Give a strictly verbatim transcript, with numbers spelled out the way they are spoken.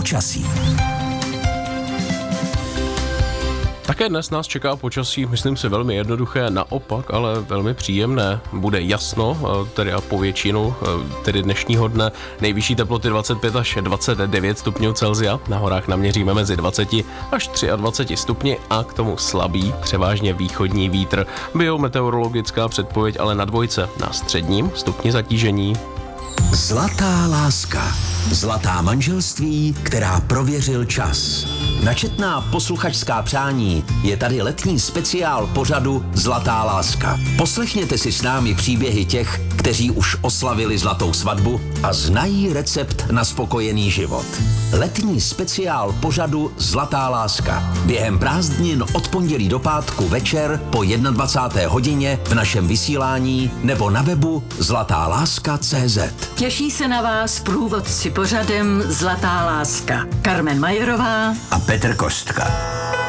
Počasí. Také dnes nás čeká počasí, myslím si, velmi jednoduché, naopak, ale velmi příjemné. Bude jasno, tedy a po většinu, tedy dnešního dne, nejvyšší teploty dvacet pět až dvacet devět stupňů Celsia. Na horách naměříme mezi dvacet až dvacet tři stupni a k tomu slabý, převážně východní vítr. Biometeorologická předpověď ale na dvojce, na středním stupni zatížení. Zlatá láska. Zlatá manželství, která prověřil čas. Na četná posluchačská přání je tady letní speciál pořadu Zlatá láska. Poslechněte si s námi příběhy těch, kteří už oslavili zlatou svatbu a znají recept na spokojený život. Letní speciál pořadu Zlatá láska. Během prázdnin od pondělí do pátku večer po dvacáté jedné hodině v našem vysílání nebo na webu zlatá láska tečka cé zet. Těší se na vás průvodci pořadem Zlatá láska. Karmen Majerová a Petr Kostka.